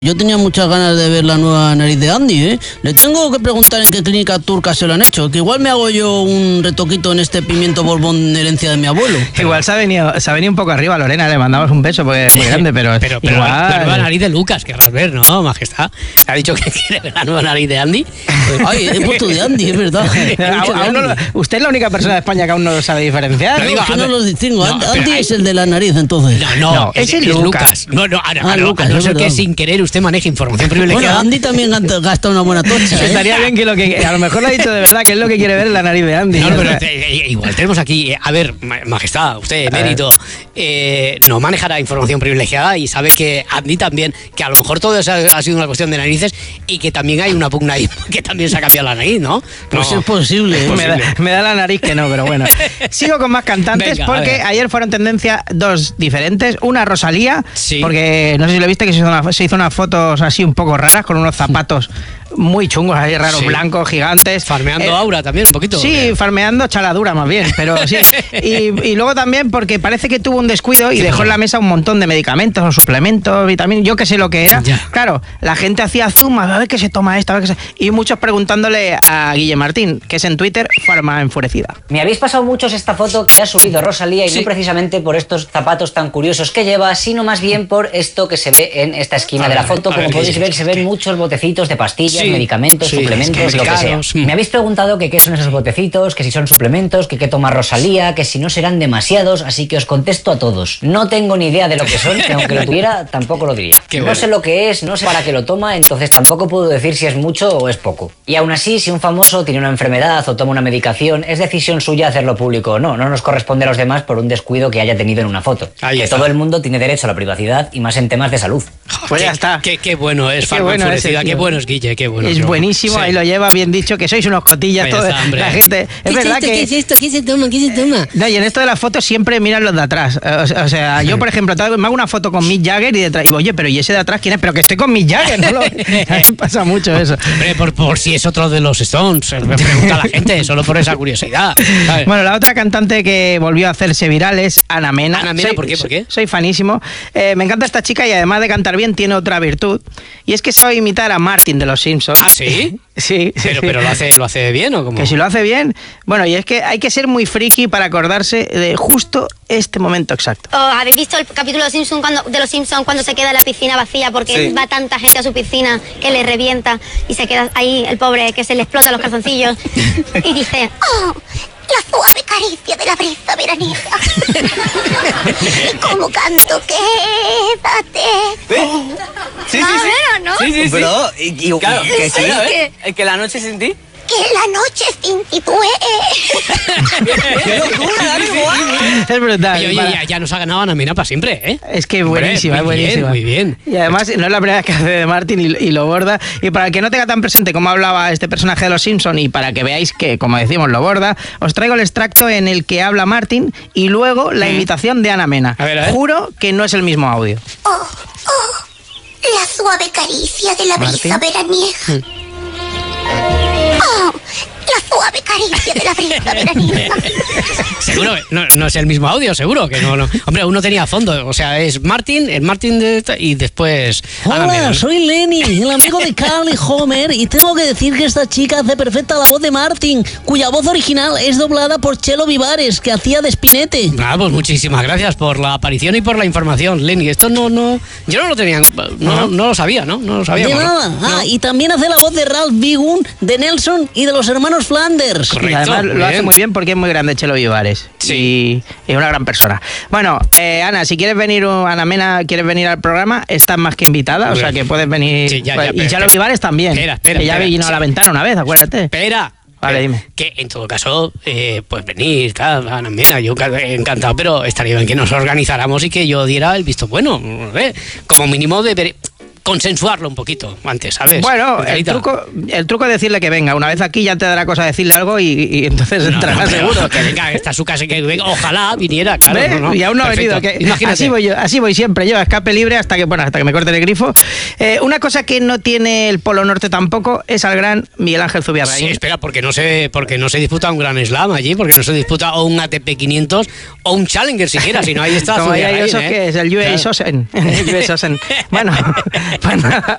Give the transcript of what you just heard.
Yo tenía muchas ganas de ver la nueva nariz de Andy, ¿eh? Le tengo que preguntar en qué clínica turca se lo han hecho, que igual me hago yo un retoquito en este pimiento borbón herencia de mi abuelo. Igual se ha venido un poco arriba, Lorena, le mandamos un beso porque es muy grande, pero igual... La nueva nariz de Lucas, querrás ver, ¿no, majestad? ¿Ha dicho que quiere ver la nueva nariz de Andy? Ay, he puesto de Andy, es verdad. Usted es la única persona de España que aún no lo sabe diferenciar. No, digo, que no los distingo. No, Andy es el de la nariz, entonces. No, ese es Lucas. Lucas, a no ser que sin querer usted maneje información privilegiada. Bueno, Andy también gasta una buena tocha, ¿eh? Estaría bien que a lo mejor lo ha dicho de verdad, que es lo que quiere ver en la nariz de Andy. No, pero igual tenemos aquí, a ver, majestad, usted, emérito, no manejará información privilegiada y sabe que Andy también, que a lo mejor todo eso ha sido una cuestión de narices y que también hay una pugna ahí que también se ha cambiado la nariz, ¿no? Pues es posible. Me da la nariz que no, pero bueno. Sigo con más cantantes. Venga, porque ayer fueron tendencia dos diferentes. Una, Rosalía, sí, porque no sé si lo viste, que se hizo unas fotos así un poco raras con unos zapatos muy chungos, ahí raros, sí, blancos, gigantes. Farmeando aura también un poquito. Sí, farmeando chaladura más bien, pero sí. Y luego también porque parece que tuvo un descuido y dejó en la mesa un montón de medicamentos o suplementos, vitaminas, yo que sé lo que era. Ya. Claro, la gente hacía zoom, a ver qué se toma esto, a ver qué se... Y muchos preguntándole a Guille Martín, que es en Twitter, Farma Enfurecida. Me habéis pasado muchos esta foto que ha subido Rosalía y no precisamente por estos zapatos tan curiosos que lleva, sino más bien por esto que se ve en esta esquina de la foto. Como podéis ver, se ven muchos botecitos de pastillas, medicamentos, suplementos, lo que sea. Me habéis preguntado que qué son esos botecitos, que si son suplementos, que qué toma Rosalía, que si no serán demasiados, así que os contesto a todos. No tengo ni idea de lo que son, que aunque lo tuviera, tampoco lo diría. No sé lo que es, no sé para qué lo toma, entonces tampoco puedo decir si es mucho o es poco. Y aún así, si un famoso tiene una enfermedad o toma una medicación, es decisión suya hacerlo público o no. No nos corresponde a los demás por un descuido que haya tenido en una foto. Que todo el mundo tiene derecho a la privacidad y más en temas de salud. Pues ya está. Qué bueno es Farma Enfurecida, qué bueno es Guille, qué bueno. Es buenísimo, sí. Ahí lo lleva bien dicho, que sois unos cotillas todos. La gente. Es verdad que. ¿Qué es esto? ¿Qué se toma? ¿Qué se toma? No, y en esto de las fotos siempre miran los de atrás. O sea, yo, por ejemplo, me hago una foto con Mick Jagger y detrás digo, oye, pero ¿y ese de atrás quién es? Pero que estoy con Mick Jagger, ¿no? A mí pasa mucho eso. Hombre, por si es otro de los Stones, me pregunta la gente, solo por esa curiosidad. ¿Sabes? Bueno, la otra cantante que volvió a hacerse viral es Ana Mena. Ana Mena, ¿por qué? Soy fanísimo. Me encanta esta chica y además de cantar bien tiene otra virtud. Y es que sabe imitar a Martin de los Simpsons. ¿Ah, sí? Sí. Pero ¿lo hace bien o cómo? Que si lo hace bien. Bueno, y es que hay que ser muy friki para acordarse de justo este momento exacto. ¿Habéis visto el capítulo de los Simpsons cuando se queda en la piscina vacía porque va tanta gente a su piscina que le revienta y se queda ahí el pobre que se le explota los calzoncillos y dice, ¡oh! La suave caricia de la brisa veraniega. Y como canto, quédate. Sí. ¿no? Sí. Pero, claro, que sí. Es que la noche sin ti. Que la noche sin ti ¡Qué locura! Es brutal. Oye, ya nos ha ganado Ana Mena para siempre, ¿eh? Es que buenísima, es buenísima. Muy bien. Y además no es la primera vez que hace de Martin y lo borda. Y para el que no tenga tan presente cómo hablaba este personaje de los Simpsons y para que veáis que, como decimos, lo borda, os traigo el extracto en el que habla Martin y luego la imitación de Ana Mena. A ver. Juro que no es el mismo audio. La suave caricia de la brisa veraniega. ¡Oh! La suave caricia de la brisa veraniega. Seguro, no es el mismo audio, seguro que no. Hombre, uno tenía fondo, o sea, es Martin, y después... Hola, soy Lenny, el amigo de Carl y Homer, y tengo que decir que esta chica hace perfecta la voz de Martin, cuya voz original es doblada por Chelo Vivares, que hacía de Spinete. Pues muchísimas gracias por la aparición y por la información, Lenny. Esto yo no lo tenía, no lo sabía, ¿no? No lo sabía. De nada. Y también hace la voz de Ralph Wiggum, de Nelson y de los hermanos Flanders. Correcto, y además lo hace muy bien porque es muy grande Chelo Vivares. Sí. Y es una gran persona. Bueno, Ana, si quieres venir, Ana Mena, quieres venir al programa, estás más que invitada, o sea que puedes venir. Sí, y Chelo Vivares también. Espera. Que ya vino a la ventana una vez, acuérdate. Espera. Vale, dime. Que en todo caso, pues venir, tal, Ana Mena, yo encantado, pero estaría bien que nos organizáramos y que yo diera el visto bueno. Como mínimo de consensuarlo un poquito antes, ¿sabes? Bueno, el truco es decirle que venga. Una vez aquí ya te dará cosa decirle algo y entonces entrará seguro. Que venga, está su casa, que venga, ojalá viniera, claro. Y aún no ha venido. Así voy siempre, yo a escape libre hasta que me corte el grifo. Una cosa que no tiene el Polo Norte tampoco es al gran Miguel Ángel Zubiarraín. Sí, espera, porque no se disputa un Gran Slam allí, porque no se disputa o un ATP 500 o un Challenger siquiera, sino ahí está Zubiarraín. Como hay que es el US Open. Bueno, pues nada,